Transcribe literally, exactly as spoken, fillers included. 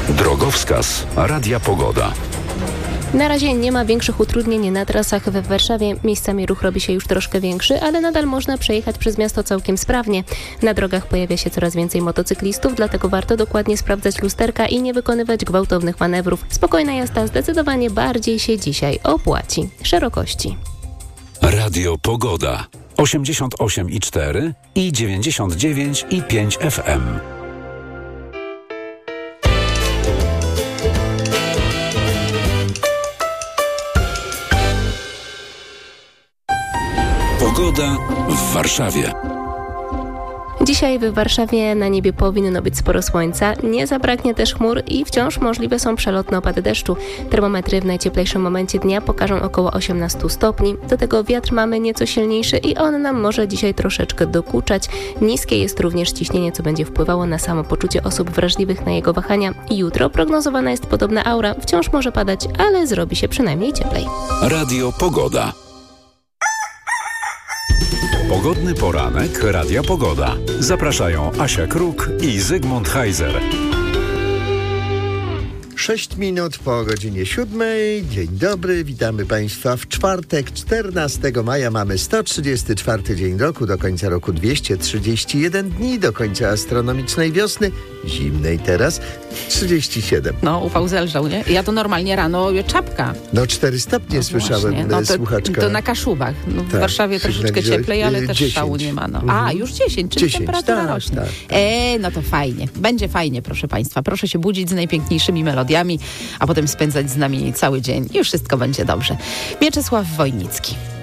Drogowskaz Radia Pogoda. Na razie nie ma większych utrudnień na trasach we Warszawie. Miejscami ruch robi się już troszkę większy, ale nadal można przejechać przez miasto całkiem sprawnie. Na drogach pojawia się coraz więcej motocyklistów, dlatego warto dokładnie sprawdzać lusterka i nie wykonywać gwałtownych manewrów. Spokojna jazda zdecydowanie bardziej się dzisiaj opłaci. Szerokości. Radio Pogoda. osiemdziesiąt osiem i cztery i dziewięćdziesiąt dziewięć i pięć F M. Pogoda w Warszawie. Dzisiaj w Warszawie na niebie powinno być sporo słońca, nie zabraknie też chmur i wciąż możliwe są przelotne opady deszczu. Termometry w najcieplejszym momencie dnia pokażą około osiemnaście stopni. Do tego wiatr mamy nieco silniejszy i on nam może dzisiaj troszeczkę dokuczać. Niskie jest również ciśnienie, co będzie wpływało na samopoczucie osób wrażliwych na jego wahania. Jutro prognozowana jest podobna aura, wciąż może padać, ale zrobi się przynajmniej cieplej. Radio Pogoda. Pogodny poranek Radia Pogoda. Zapraszają Asia Kruk i Zygmunt Heiser. Sześć minut po godzinie siódmej. Dzień dobry, witamy Państwa w czwartek, czternastego maja. Mamy sto trzydziesty czwarty dzień roku, do końca roku dwieście trzydzieści jeden dni, do końca astronomicznej wiosny, zimnej teraz, trzydzieści siedem. No, upał zelżał, nie? Ja to normalnie rano czapka. No cztery stopnie no słyszałem, no to, słuchaczka. To na Kaszubach. No, w tak, Warszawie troszeczkę cieplej, ale też dziesięć. szału nie ma. No. Mhm. A, już dziesięć, czyli dziesięć, temperatura tak, rośnie. tak, tak. E, no to fajnie. Będzie fajnie, proszę Państwa. Proszę się budzić z najpiękniejszymi melodiami, a potem spędzać z nami cały dzień i wszystko będzie dobrze. Mieczysław Wojnicki.